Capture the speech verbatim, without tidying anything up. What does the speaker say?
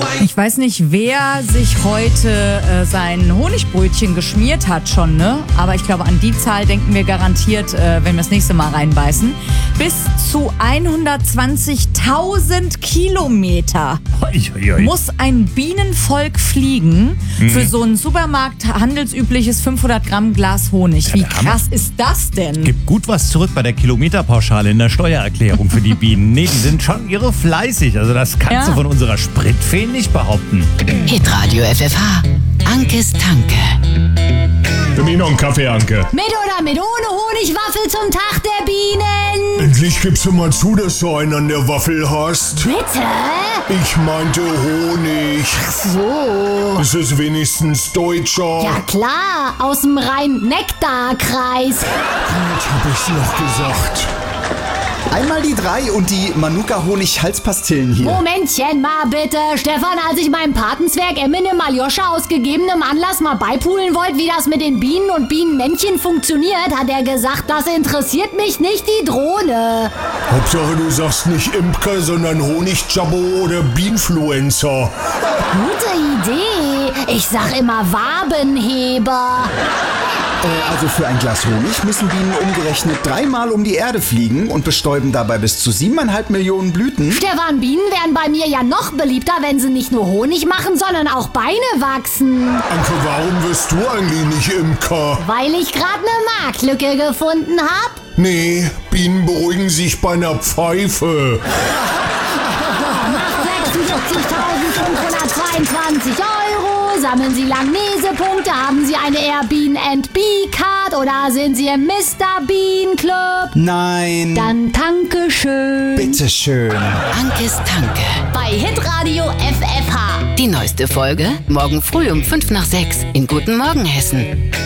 Ich weiß nicht, wer sich heute äh, sein Honigbrötchen geschmiert hat schon, ne? Aber ich glaube, an die Zahl denken wir garantiert, äh, wenn wir das nächste Mal reinbeißen. Bis zu hundertzwanzigtausend Kilometer Oi, oi, oi. muss ein Bienenvolk fliegen Mhm. für so ein Supermarkt handelsübliches fünfhundert Gramm Glas Honig. Wie Ja, der Hammer. krass ist das denn? Gibt gut was zurück bei der Kilometerpauschale in der Steuererklärung für die Bienen. Nee, die sind schon irre fleißig. Also das kannst Ja. du von unserer Spritfee nicht behaupten. Hitradio F F H. Ankes Tanke. Für mich noch einen Kaffee, Anke. Mit oder mit ohne Honigwaffel zum Tag der Bienen? Endlich gibst du mal zu, dass du einen an der Waffel hast. Bitte? Ich meinte Honig. So. Es ist wenigstens deutscher. Ja klar, aus dem Rhein-Nektar-Kreis. Jetzt hab ich's noch gesagt. Einmal die drei und die Manuka-Honig-Halspastillen hier. Momentchen mal bitte. Stefan, als ich meinem Patenzwerg Eminem Aljoscha aus gegebenem Anlass mal beipulen wollte, wie das mit den Bienen und Bienenmännchen funktioniert, hat er gesagt, das interessiert mich nicht, die Drohne. Hauptsache du sagst nicht Imker, sondern Honigjabbo oder Bienenfluencer. Gute Idee. Ich sag immer Wabenheber. Äh, also für ein Glas Honig müssen Bienen umgerechnet dreimal um die Erde fliegen und bestäuben dabei bis zu siebeneinhalb Millionen Blüten. Stefan, Bienen wären bei mir ja noch beliebter, wenn sie nicht nur Honig machen, sondern auch Beine wachsen. Anke, warum wirst du eigentlich nicht Imker? Weil ich gerade eine Marktlücke gefunden hab. Nee, Bienen beruhigen sich bei einer Pfeife. sechsundvierzigtausendfünfhundertzweiundzwanzig Euro. Sammeln Sie Langnese-Punkte? Haben Sie eine Airbnb-Card oder sind Sie im Mister Bean Club? Nein. Dann danke schön. Bitteschön. Ankes Tanke. Bei Hitradio F F H. Die neueste Folge morgen früh um fünf nach sechs in Guten Morgen Hessen.